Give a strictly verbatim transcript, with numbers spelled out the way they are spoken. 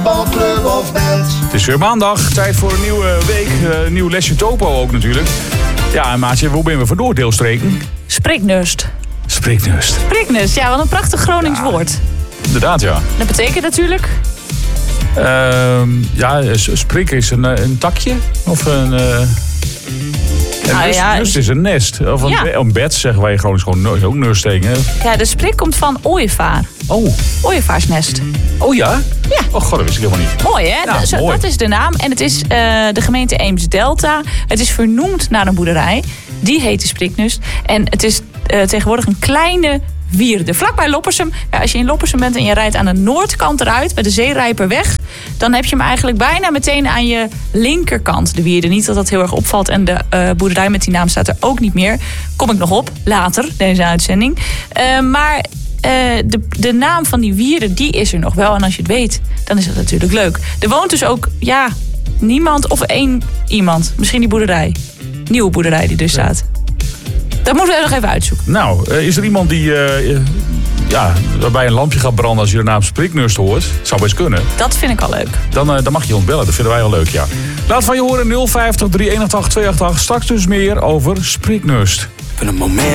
voetbalclub of band. Het is weer maandag, tijd voor een nieuwe week, uh, een nieuw lesje topo ook natuurlijk. Ja, en Maatje, hoe ben je vandoor, deelstreken? Spreeknust. Spreeknust. Spreeknust, ja, wat een prachtig Gronings ja, woord. Inderdaad, ja. Dat betekent natuurlijk... Uh, ja, sprik is een, een takje of een... Uh... En nou, nust, ja, nust is een nest. Of een, ja. een bed, zeggen wij gewoon, gewoon ook nuststeken. Ja, de sprik komt van ooievaar. Oh. Ooievaarsnest. Oh ja? Ja. Oh god, dat wist ik helemaal niet. Mooi hè? Nou, Zo, mooi. Dat is de naam. En het is uh, de gemeente Eems-Delta. Het is vernoemd naar een boerderij. Die heet de Spriknust. En het is uh, tegenwoordig een kleine wierde. Vlakbij Loppersum. Ja, als je in Loppersum bent en je rijdt aan de noordkant eruit, bij de Zeerijperweg, dan heb je hem eigenlijk bijna meteen aan je linkerkant, de wierde. Niet dat dat heel erg opvalt. En de uh, boerderij met die naam staat er ook niet meer. Kom ik nog op, later, deze uitzending. Uh, maar uh, de, de naam van die wierde, die is er nog wel. En als je het weet, dan is dat natuurlijk leuk. Er woont dus ook, ja, niemand of één iemand. Misschien die boerderij. Nieuwe boerderij die er staat. Dat moeten we nog even uitzoeken. Nou, uh, is er iemand die uh, ja, waarbij een lampje gaat branden als je de naam Spreeknust hoort? Zou best kunnen. Dat vind ik al leuk. Dan, uh, dan mag je ons bellen, dat vinden wij al leuk, ja. Laat van je horen nul vijftig, drie een acht, twee acht acht. Straks dus meer over Spreeknust. Van een moment